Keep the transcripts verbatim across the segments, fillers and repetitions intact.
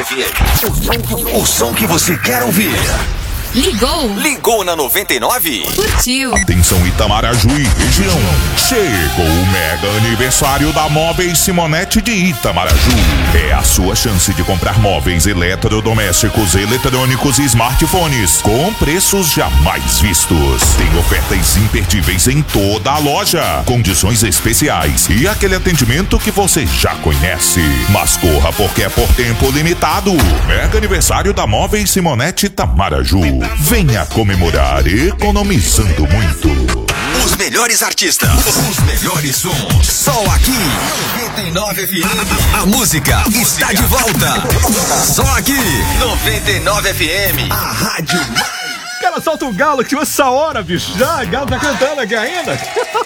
F M. O som, o som que você quer ouvir. Ligou. Ligou na noventa e nove. Curtiu. Atenção Itamaraju e região. Chegou o mega aniversário da Móveis Simonete de Itamaraju. É a sua chance de comprar móveis eletrodomésticos, eletrônicos e smartphones com preços jamais vistos. Tem ofertas imperdíveis em toda a loja, condições especiais e aquele atendimento que você já conhece. Mas corra porque é por tempo limitado. Mega aniversário da Móveis Simonete Itamaraju. Venha comemorar economizando muito. Os melhores artistas, os melhores sons. Só aqui, noventa e nove F M. A música está de volta. Só aqui, noventa e nove F M. A rádio mais. Cara, solta o galo que essa hora, bicho. Já, o galo tá cantando aqui ainda.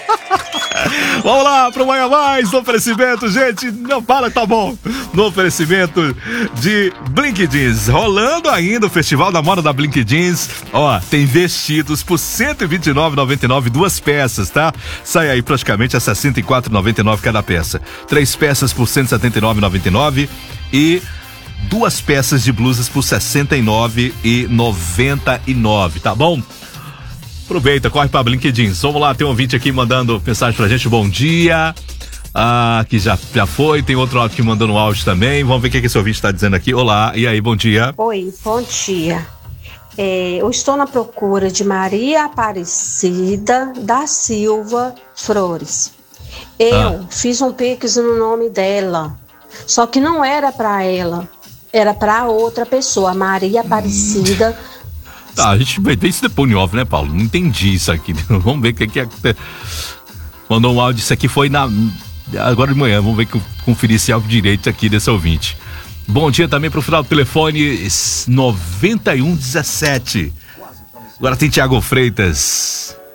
Vamos lá pro Manhã Mais, no oferecimento, gente. Não para, tá bom. No oferecimento de Blink Jeans. Rolando ainda o Festival da Moda da Blink Jeans. Ó, tem vestidos por cento e vinte e nove reais e noventa e nove centavos, duas peças, tá? Sai aí praticamente a sessenta e quatro reais e noventa e nove centavos cada peça. Três peças por cento e setenta e nove reais e noventa e nove centavos e duas peças de blusas por sessenta e nove reais e noventa e nove centavos, tá bom? Aproveita, corre pra Blink Jeans. Vamos lá, tem um ouvinte aqui mandando mensagem pra gente, bom dia. Ah, que já, já foi, tem outro aqui mandando um áudio também. Vamos ver o que, que esse ouvinte tá dizendo aqui. Olá, e aí, bom dia. Oi, bom dia. É, eu estou na procura de Maria Aparecida da Silva Flores. Eu ah. fiz um pix no nome dela, só que não era pra ela, era pra outra pessoa, Maria Aparecida. Hum. Tá, a gente vai ver isso depois no off, né, Paulo? Não entendi isso aqui. Vamos ver o que, que é. Mandou um áudio, isso aqui foi na agora de manhã. Vamos ver que conferir esse áudio direito aqui desse ouvinte. Bom dia também pro final do telefone noventa e um dezessete. Agora tem Thiago Freitas.